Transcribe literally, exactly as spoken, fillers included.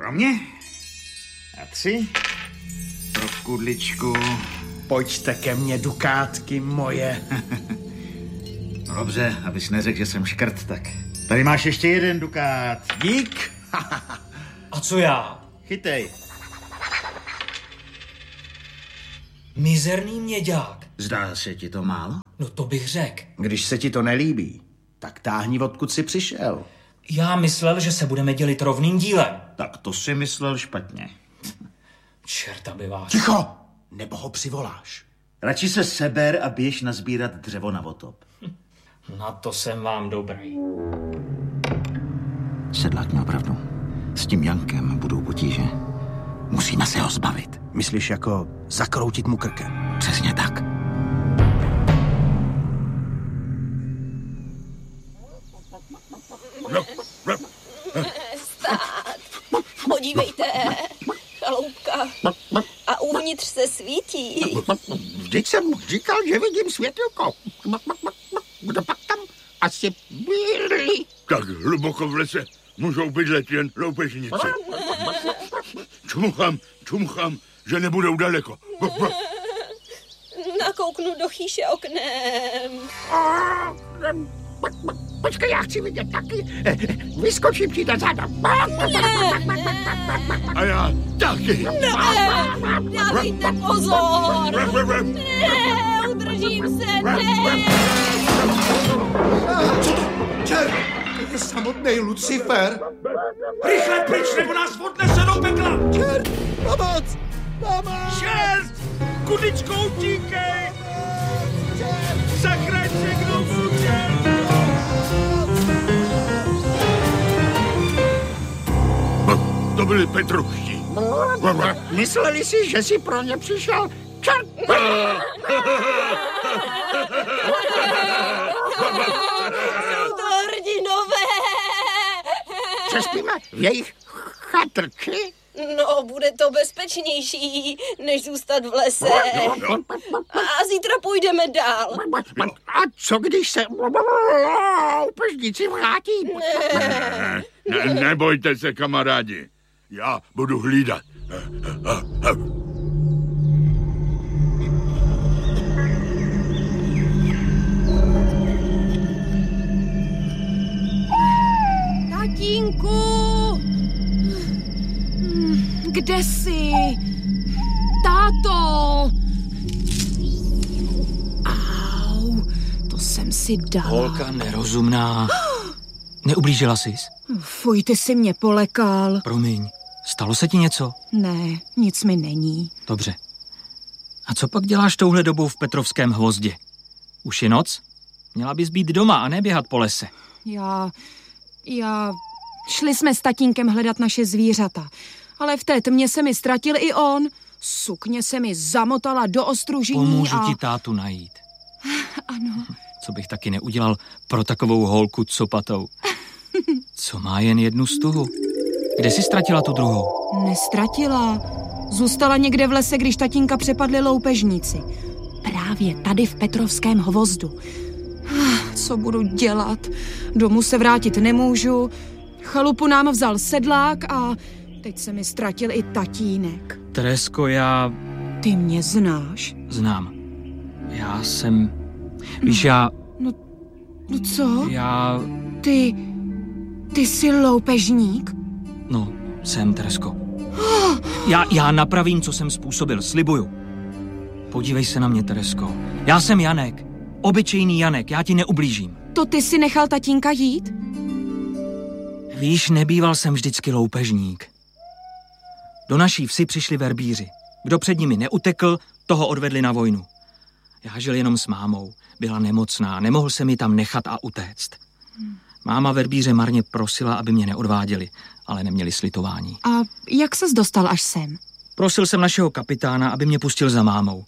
pro mě. A tři. Pro kudličku. Pojďte ke mně, dukátky moje. No dobře, abys neřekl, že jsem škrt, tak tady máš ještě jeden dukát. Dík. A co já? Chytej. Mizerný měďák. Zdá se ti to málo? No to bych řekl. Když se ti to nelíbí, tak táhni, odkud jsi přišel. Já myslel, že se budeme dělit rovným dílem. Tak to si myslel špatně. Čert, aby vás... Ticho, nebo ho přivoláš. Radši se seber a běž nazbírat dřevo na otop. Na to jsem vám dobrý. Sedlák měl pravdu. S tím Jankem budou potíže. Musíme se ho zbavit. Myslíš jako zakroutit mu krkem? Přesně tak. Stát. Podívejte. Chaloupka. A uvnitř se svítí. Vždyť jsem říkal, že vidím světilko. Kdo pak tam asi byli? Tak hluboko v lese můžou bydlet jen loupežnice. Čumuchám, čumuchám, že nebudou daleko. Nakouknu do chýše oknem. Počkej, já chci vidět taky. Vyskočím ti na záda. A já taky. Ne, dávejte pozor. Ne, udržím se, ne. Čert, to je samotný Lucifer. Rychle pryč, nebo nás odnese do pekla! Čert, pomoc, pomoc. Čert! Kudičko, utíkej! Zachraň se, kdo může! To byli Petruchští. Mysleli si, že jsi pro ně přišel? Čert! Jsou to hrdinové. Přespíme v jejich chatrči? No, bude to bezpečnější, než zůstat v lese. A zítra půjdeme dál. A co když se loupežníci vrátí? Ne, ne, nebojte se, kamarádi. Já budu hlídat. Tatínku! Kde jsi? Táto! Au, to jsem si dala. Holka nerozumná. Neublížila sis? Fuj, ty jsi mě polekal. Promiň, stalo se ti něco? Ne, nic mi není. Dobře. A co pak děláš touhle dobou v Petrovském hvozdě? Už je noc? Měla bys být doma a neběhat po lese. Já... já... Šli jsme s tatínkem hledat naše zvířata. Ale v té tmě se mi ztratil i on. Sukně se mi zamotala do ostružení. Pomůžu a... ti tátu najít. Ano. Co bych taky neudělal pro takovou holku copatou. Co má jen jednu stuhu. Kde jsi ztratila tu druhou? Nestratila. Zůstala někde v lese, když tatínka přepadli loupežníci. Právě tady v Petrovském hvozdu. Co budu dělat? Domů se vrátit nemůžu. Chalupu nám vzal sedlák a teď se mi ztratil i tatínek. Teresko, já... Ty mě znáš? Znám. Já jsem... Víš, já... No, no co? Já... Ty... Ty jsi loupežník? No, jsem, Teresko. Já, já napravím, co jsem způsobil, slibuju. Podívej se na mě, Teresko. Já jsem Janek. Obyčejný Janek, já ti neublížím. To ty si nechal tatínka jít? Víš, nebýval jsem vždycky loupežník. Do naší vsi přišli verbíři. Kdo před nimi neutekl, toho odvedli na vojnu. Já žil jenom s mámou. Byla nemocná, nemohl jsem ji tam nechat a utéct. Máma verbíře marně prosila, aby mě neodváděli, ale neměli slitování. A jak ses dostal až sem? Prosil jsem našeho kapitána, aby mě pustil za mámou.